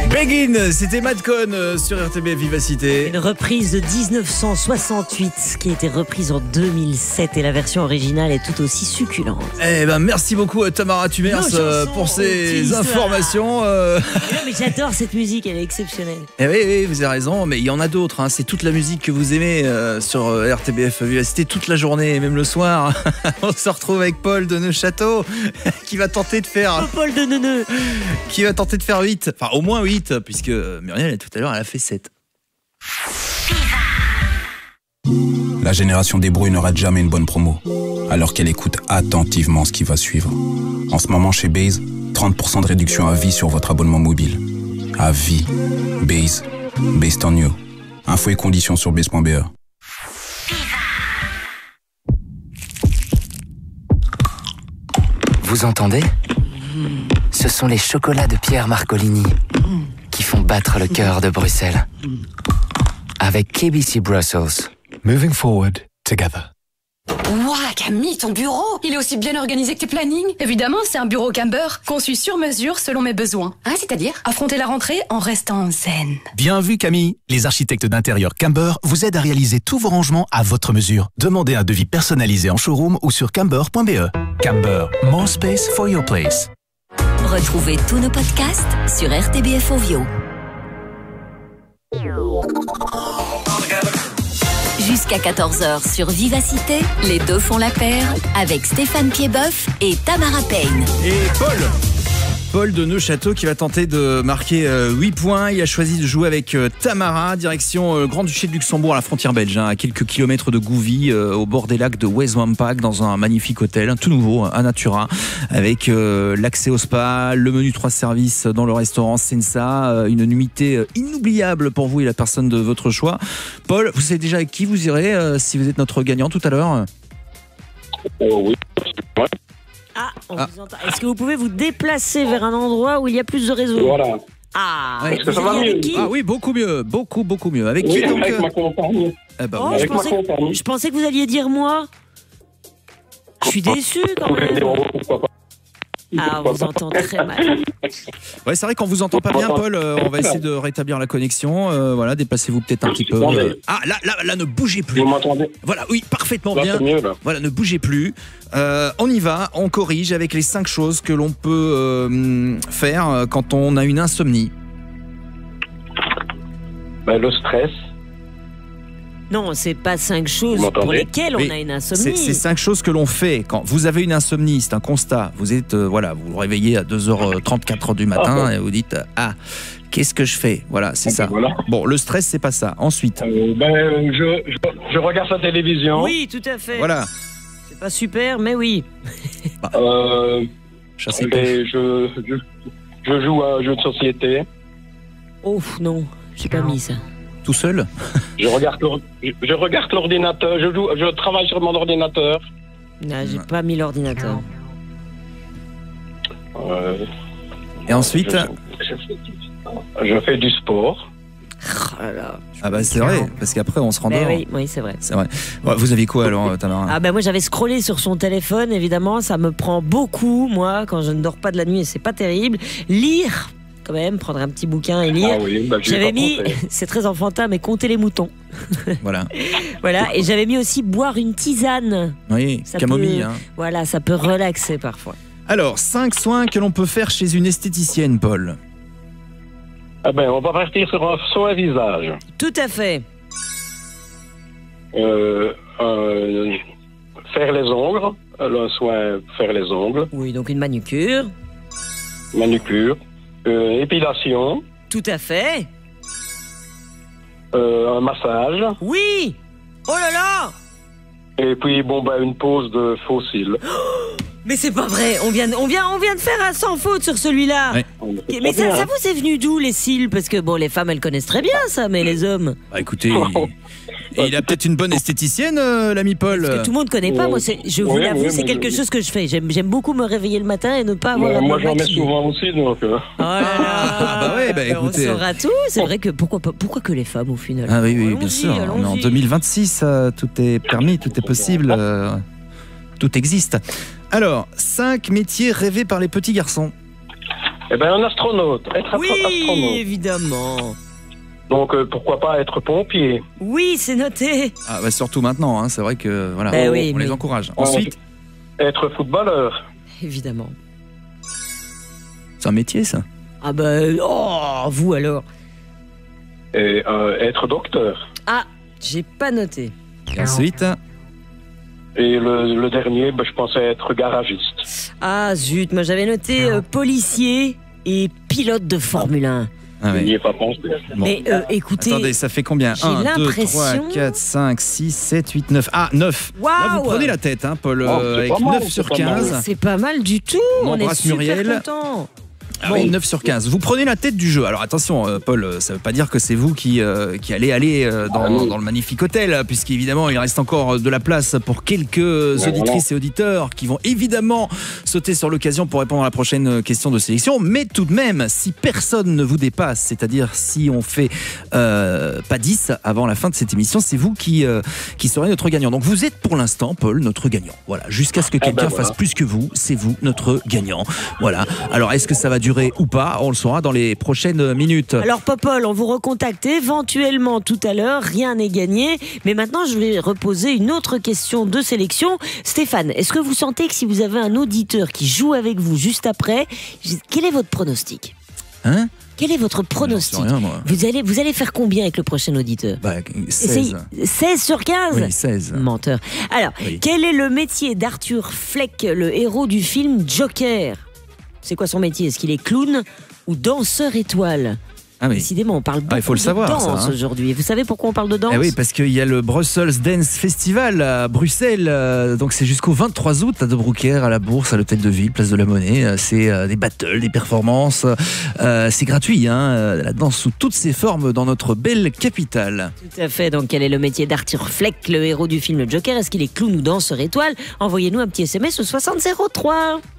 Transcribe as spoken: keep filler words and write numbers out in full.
Begin, c'était Madcon euh, sur R T B F Vivacité. Une reprise de dix-neuf cent soixante-huit qui a été reprise en deux mille sept et la version originale est tout aussi succulente. Eh ben merci beaucoup à Tamara Tumers euh, pour ces informations. Euh... Non, mais j'adore cette musique, elle est exceptionnelle. Eh oui, oui, vous avez raison, mais il y en a d'autres. Hein. C'est toute la musique que vous aimez euh, sur euh, R T B F Vivacité toute la journée, même le soir. On se retrouve avec Paul de Neuchâteau qui va tenter de faire. Oh, Paul de Neuneu. Qui va tenter de faire huit, enfin au moins huit, puisque Muriel tout à l'heure elle a fait sept. La génération des brouilles ne rate jamais une bonne promo, alors qu'elle écoute attentivement ce qui va suivre. En ce moment chez Base, trente pour cent de réduction à vie sur votre abonnement mobile. À vie. Base. Based on you. Infos et conditions sur base point b e. Vous entendez ? Ce sont les chocolats de Pierre Marcolini qui font battre le cœur de Bruxelles. Avec K B C Brussels. Moving forward together. Ouah, Camille, ton bureau, il est aussi bien organisé que tes plannings. Évidemment, c'est un bureau Camber, conçu sur mesure selon mes besoins. Ah, c'est-à-dire ? Affronter la rentrée en restant zen. Bien vu Camille, les architectes d'intérieur Camber vous aident à réaliser tous vos rangements à votre mesure. Demandez un devis personnalisé en showroom ou sur camber point b e. Camber, more space for your place. Retrouvez tous nos podcasts sur R T B F Ovio. Jusqu'à quatorze heures sur Vivacité, les deux font la paire avec Stéphane Piedboeuf et Tamara Payne. Et Paul Paul de Neuchâteau qui va tenter de marquer euh, huit points. Il a choisi de jouer avec euh, Tamara, direction euh, Grand-Duché de Luxembourg à la frontière belge, hein, à quelques kilomètres de Gouvy, euh, au bord des lacs de Westwampak, dans un magnifique hôtel, un tout nouveau, à Natura, avec euh, l'accès au spa, le menu trois services dans le restaurant Sensa, euh, une nuitée euh, inoubliable pour vous et la personne de votre choix. Paul, vous savez déjà avec qui vous irez euh, si vous êtes notre gagnant tout à l'heure ? Oh oui, ouais. Ah, on ah. vous entend. Est-ce que vous pouvez vous déplacer vers un endroit où il y a plus de réseau ? Voilà. Ah, ouais. Est-ce que ça va mieux ? Ah oui, beaucoup mieux, beaucoup, beaucoup mieux. Avec oui, qui donc ? Avec ma compagne. Eh ben, oh, avec je, pensais, ma compagne. Je pensais que vous alliez dire moi. Je suis déçu quand même. Pourquoi pas ? Ah, on vous entend très mal. Ouais, c'est vrai qu'on vous entend pas bien, Paul. Euh, on va essayer de rétablir la connexion. Euh, voilà, déplacez-vous peut-être un petit peu. Euh... Ah, là, là, là, ne bougez plus. Vous m'entendez ? Voilà, oui, parfaitement là, bien. C'est mieux, là. Voilà, ne bougez plus. Euh, on y va, on corrige avec les cinq choses que l'on peut euh, faire quand on a une insomnie. Ben, le stress. Non, c'est pas cinq choses pour lesquelles on oui, a une insomnie. C'est, c'est cinq choses que l'on fait quand vous avez une insomnie, c'est un constat. Vous êtes, euh, voilà, vous vous réveillez à deux heures trente, quatre heures du matin ah, et vous dites ah, qu'est-ce que je fais ? Voilà, c'est ah, ça. Voilà. Bon, le stress, c'est pas ça. Ensuite, euh, ben, je, je, je regarde la télévision. Oui, tout à fait. Voilà. C'est pas super, mais oui. bah, euh, je, je, je, je joue à un jeu de société. Oh non, j'ai pas mis ça. Tout seul ? je, regarde je, je regarde l'ordinateur, je, joue, je travaille sur mon ordinateur. Non, j'ai pas mis l'ordinateur. Euh, Et ensuite je, je, je fais du sport. Oh là là, ah bah c'est vrai, parce qu'après on se rendort. Oui, oui, c'est vrai. C'est vrai. Ouais, vous aviez quoi alors, Tamara ? Ah bah moi j'avais scrollé sur son téléphone, évidemment, ça me prend beaucoup, moi, quand je ne dors pas de la nuit, et c'est pas terrible. Lire, quand même, prendre un petit bouquin et lire. Ah oui, bah, j'avais mis, c'est très enfantin, mais compter les moutons. Voilà. Voilà, et j'avais mis aussi boire une tisane. Oui, ça camomille. Peut, hein. Voilà, ça peut relaxer parfois. Alors, cinq soins que l'on peut faire chez une esthéticienne, Paul. Ah ben, on va partir sur un soin visage. Tout à fait. Euh, euh, faire les ongles, le soin faire les ongles. Oui, donc une manucure. Manucure. Euh, épilation. Tout à fait. Euh, un massage. Oui. Oh là là. Et puis bon bah une pose de faux cils. Mais c'est pas vrai, on vient, on vient, on vient de faire un sans faute sur celui-là. Ouais. Mais, mais ça, ça vous est venu d'où les cils ? Parce que bon, les femmes elles connaissent très bien ça, mais les hommes. Bah écoutez, il, il a peut-être une bonne esthéticienne, euh, l'ami Paul. Parce que tout le monde connaît pas. Moi, c'est, je vous oui, l'avoue, oui, c'est quelque je... chose que je fais. J'aime, j'aime beaucoup me réveiller le matin et ne pas avoir. Ouais, moi, j'en mets souvent aussi, donc. Euh... Oh là là. Ah bah ouais, bah écoutez. On saura tout. C'est vrai que pourquoi, pourquoi que les femmes au final ? Ah oui, oui, bien sûr. On est en deux mille vingt-six, euh, tout est permis, tout est possible, euh, tout existe. Alors, cinq métiers rêvés par les petits garçons. Eh bien, un astronaute. Être Oui, astronaute. évidemment. Donc, euh, pourquoi pas être pompier? Oui, c'est noté. Ah, bah, surtout maintenant, hein, c'est vrai que voilà, Ben on, oui, on mais- les encourage. Ensuite, Être footballeur. Évidemment. c'est un métier ça. Ah bah, oh, vous alors. Et euh, être docteur. Ah, j'ai pas noté. Et ensuite, Et le, le dernier, ben, je pensais être garagiste. Ah zut, moi j'avais noté euh, policier et pilote de Formule un. ah, Je ouais. n'y ai pas pensé. Mais euh, écoutez, Attendez, ça fait combien? j'ai un, deux, l'impression- trois, quatre, cinq, six, sept, huit, neuf. Ah, neuf. Waouh. Là, vous prenez la tête, hein, Paul, Oh, euh, c'est avec pas mal, neuf c'est sur pas mal. quinze. c'est pas mal du tout. On On est embrasse super Muriel. contents. Ah oui, neuf sur quinze. Vous prenez la tête du jeu. Alors attention, euh, Paul, euh, ça veut pas dire que c'est vous qui, euh, qui allez aller euh, dans, Ah oui. dans le magnifique hôtel, puisqu'évidemment, il reste encore de la place pour quelques auditrices et auditeurs qui vont évidemment sauter sur l'occasion pour répondre à la prochaine question de sélection. Mais tout de même, si personne ne vous dépasse, c'est-à-dire si on fait euh, pas dix avant la fin de cette émission, c'est vous qui, euh, qui serez notre gagnant. Donc vous êtes pour l'instant, Paul, notre gagnant. Voilà, jusqu'à ce que quelqu'un ben voilà. fasse plus que vous, c'est vous notre gagnant. Voilà. Alors est-ce que ça va durer ou pas? On le saura dans les prochaines minutes. Alors Popol, on vous recontacte éventuellement tout à l'heure, rien n'est gagné. Mais maintenant, je vais reposer une autre question de sélection. Stéphane, est-ce que vous sentez que si vous avez un auditeur qui joue avec vous juste après, quel est votre pronostic? Hein? Quel est votre J'en sais pronostic? rien, moi. Vous allez, vous allez faire combien avec le prochain auditeur? Bah, Essayez- seize. seize sur quinze? Oui, seize. Menteur. Alors, Oui. quel est le métier d'Arthur Fleck, le héros du film Joker? C'est quoi son métier? Est-ce qu'il est clown ou danseur étoile? Ah oui. Décidément, on parle beaucoup Ah, il faut le de savoir, danse ça, hein. aujourd'hui. Vous savez pourquoi on parle de danse? Eh oui, parce qu'il y a le Brussels Dance Festival à Bruxelles. euh, Donc c'est jusqu'au vingt-trois août à De Broecker, à la Bourse, à l'Hôtel de Ville, Place de la Monnaie. Euh, C'est euh, des battles, des performances. Euh, c'est gratuit, hein, euh, la danse sous toutes ses formes dans notre belle capitale. Tout à fait. Donc, quel est le métier d'Arthur Fleck, le héros du film Joker? Est-ce qu'il est clown ou danseur étoile? Envoyez-nous un petit S M S au soixante zéro trois.